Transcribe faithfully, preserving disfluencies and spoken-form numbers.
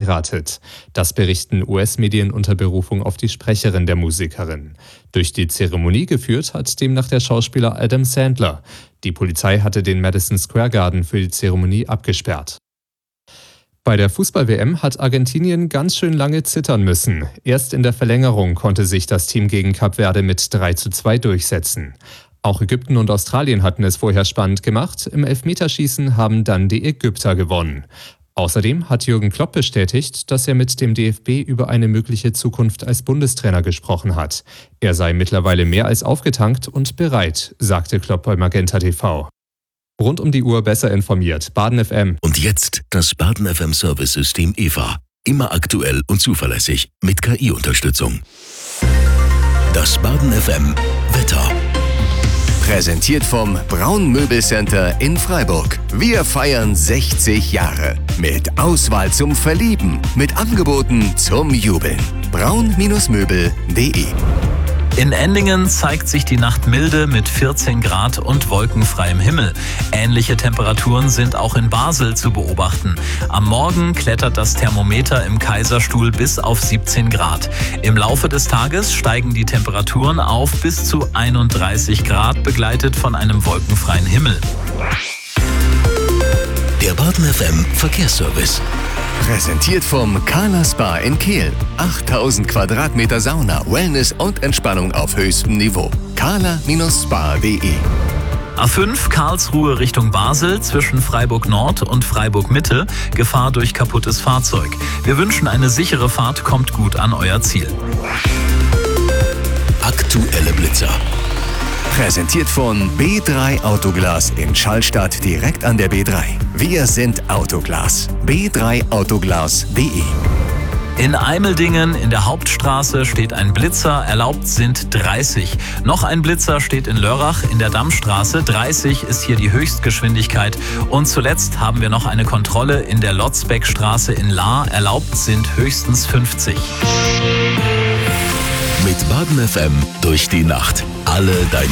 geheiratet. Das berichten U S-Medien unter Berufung auf die Sprecherin der Musikerin. Durch die Zeremonie geführt hat demnach der Schauspieler Adam Sandler. Die Polizei hatte den Madison Square Garden für die Zeremonie abgesperrt. Bei der Fußball-W M hat Argentinien ganz schön lange zittern müssen. Erst in der Verlängerung konnte sich das Team gegen Kap Verde mit drei zu zwei durchsetzen. Auch Ägypten und Australien hatten es vorher spannend gemacht. Im Elfmeterschießen haben dann die Ägypter gewonnen. Außerdem hat Jürgen Klopp bestätigt, dass er mit dem D F B über eine mögliche Zukunft als Bundestrainer gesprochen hat. Er sei mittlerweile mehr als aufgetankt und bereit, sagte Klopp bei Magenta T V. Rund um die Uhr besser informiert. Baden F M. Und jetzt das Baden F M Service-System E V A. Immer aktuell und zuverlässig mit K I-Unterstützung. Das Baden F M Wetter. Präsentiert vom Braun Möbelcenter in Freiburg. Wir feiern sechzig Jahre. Mit Auswahl zum Verlieben. Mit Angeboten zum Jubeln. braun Möbel punkt de. In Endingen zeigt sich die Nacht milde mit vierzehn Grad und wolkenfreiem Himmel. Ähnliche Temperaturen sind auch in Basel zu beobachten. Am Morgen klettert das Thermometer im Kaiserstuhl bis auf siebzehn Grad. Im Laufe des Tages steigen die Temperaturen auf bis zu einunddreißig Grad, begleitet von einem wolkenfreien Himmel. Der Baden F M Verkehrsservice. Präsentiert vom Carla Spa in Kehl. achttausend Quadratmeter Sauna, Wellness und Entspannung auf höchstem Niveau. carla Spa punkt de. A fünf Karlsruhe Richtung Basel zwischen Freiburg Nord und Freiburg Mitte. Gefahr durch kaputtes Fahrzeug. Wir wünschen eine sichere Fahrt, kommt gut an euer Ziel. Aktuelle Blitzer. Präsentiert von B drei Autoglas in Schallstadt direkt an der B drei. Wir sind Autoglas. b drei autoglas punkt de. In Eimeldingen in der Hauptstraße steht ein Blitzer, erlaubt sind dreißig. Noch ein Blitzer steht in Lörrach in der Dammstraße, dreißig ist hier die Höchstgeschwindigkeit. Und zuletzt haben wir noch eine Kontrolle in der Lotzbeckstraße in Lahr, erlaubt sind höchstens fünfzig. Mit Baden F M durch die Nacht. Alle deine